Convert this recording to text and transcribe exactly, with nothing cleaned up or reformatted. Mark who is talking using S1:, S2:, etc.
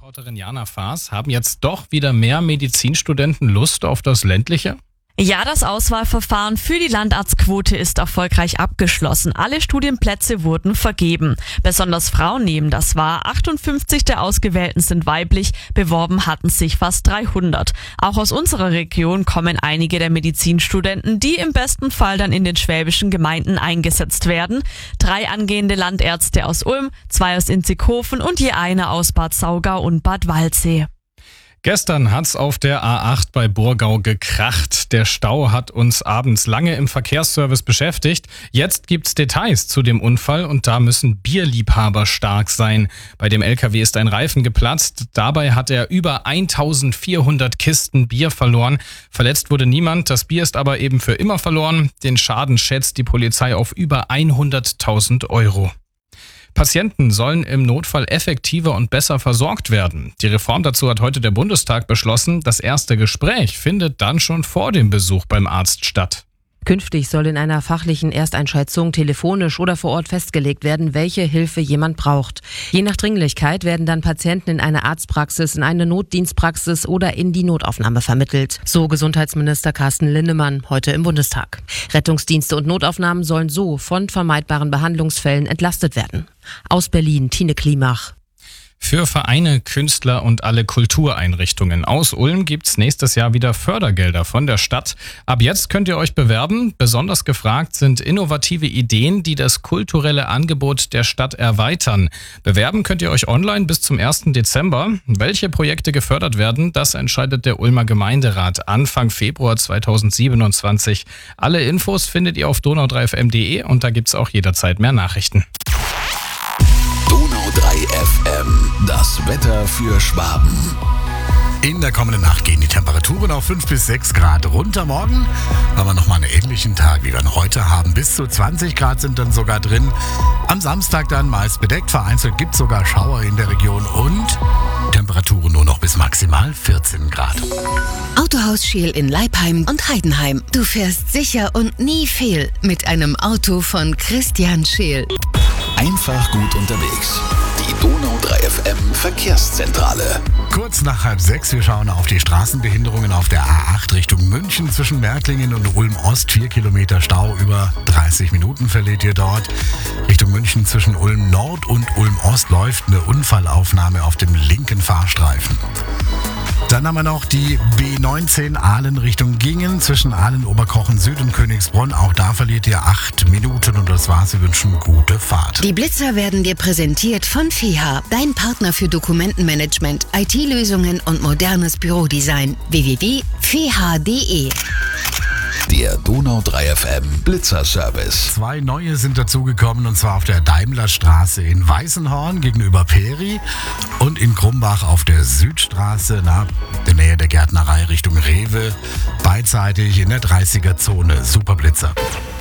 S1: Reporterin Jana Faas, haben jetzt doch wieder mehr Medizinstudenten Lust auf das Ländliche?
S2: Ja, das Auswahlverfahren für die Landarztquote ist erfolgreich abgeschlossen. Alle Studienplätze wurden vergeben. Besonders Frauen nehmen das wahr. achtundfünfzig der Ausgewählten sind weiblich. Beworben hatten sich fast dreihundert. Auch aus unserer Region kommen einige der Medizinstudenten, die im besten Fall dann in den schwäbischen Gemeinden eingesetzt werden. Drei angehende Landärzte aus Ulm, zwei aus Inzighofen und je einer aus Bad Saugau und Bad Waldsee.
S1: Gestern hat's auf der A acht bei Burgau gekracht. Der Stau hat uns abends lange im Verkehrsservice beschäftigt. Jetzt gibt's Details zu dem Unfall und da müssen Bierliebhaber stark sein. Bei dem L K W ist ein Reifen geplatzt. Dabei hat er über eintausendvierhundert Kisten Bier verloren. Verletzt wurde niemand. Das Bier ist aber eben für immer verloren. Den Schaden schätzt die Polizei auf über hunderttausend Euro. Patienten sollen im Notfall effektiver und besser versorgt werden. Die Reform dazu hat heute der Bundestag beschlossen. Das erste Gespräch findet dann schon vor dem Besuch beim Arzt statt.
S3: Künftig soll in einer fachlichen Ersteinschätzung telefonisch oder vor Ort festgelegt werden, welche Hilfe jemand braucht. Je nach Dringlichkeit werden dann Patienten in eine Arztpraxis, in eine Notdienstpraxis oder in die Notaufnahme vermittelt. So Gesundheitsminister Carsten Linnemann heute im Bundestag. Rettungsdienste und Notaufnahmen sollen so von vermeidbaren Behandlungsfällen entlastet werden. Aus Berlin, Tine Klimach.
S1: Für Vereine, Künstler und alle Kultureinrichtungen aus Ulm gibt's nächstes Jahr wieder Fördergelder von der Stadt. Ab jetzt könnt ihr euch bewerben. Besonders gefragt sind innovative Ideen, die das kulturelle Angebot der Stadt erweitern. Bewerben könnt ihr euch online bis zum ersten Dezember. Welche Projekte gefördert werden, das entscheidet der Ulmer Gemeinderat Anfang Februar zweitausendsiebenundzwanzig. Alle Infos findet ihr auf donau drei f m punkt de und da gibt's auch jederzeit mehr Nachrichten.
S4: Donau drei F M, das Wetter für Schwaben.
S5: In der kommenden Nacht gehen die Temperaturen auf fünf bis sechs Grad runter. Morgen haben wir nochmal einen ähnlichen Tag, wie wir ihn heute haben. Bis zu zwanzig Grad sind dann sogar drin. Am Samstag dann meist bedeckt. Vereinzelt gibt es sogar Schauer in der Region und Temperaturen nur noch bis maximal vierzehn Grad.
S6: Autohaus Scheel in Leipheim und Heidenheim. Du fährst sicher und nie fehl mit einem Auto von Christian Scheel.
S4: Einfach gut unterwegs. Die Donau drei F M Verkehrszentrale.
S5: Kurz nach halb sechs, wir schauen auf die Straßenbehinderungen auf der A acht Richtung München zwischen Märklingen und Ulm-Ost. Vier Kilometer Stau, über dreißig Minuten verliert ihr dort. Richtung München zwischen Ulm-Nord und Ulm-Ost läuft eine Unfallaufnahme auf dem linken Fahrstreifen. Dann haben wir noch die B neunzehn Aalen Richtung Gingen zwischen Aalen-Oberkochen Süd und Königsbronn. Auch da verliert ihr acht Minuten und das war's. Wir wünschen gute Fahrt.
S6: Die Blitzer werden dir präsentiert von F E H, dein Partner für Dokumentenmanagement, I T-Lösungen und modernes Bürodesign. w w w punkt f e h punkt d e.
S4: Der Donau drei F M Blitzerservice.
S5: Zwei neue sind dazugekommen und zwar auf der Daimlerstraße in Weißenhorn gegenüber Peri und in Krumbach auf der Südstraße, na, in der Nähe der Gärtnerei Richtung Rewe, beidseitig in der dreißiger Zone. Super Blitzer.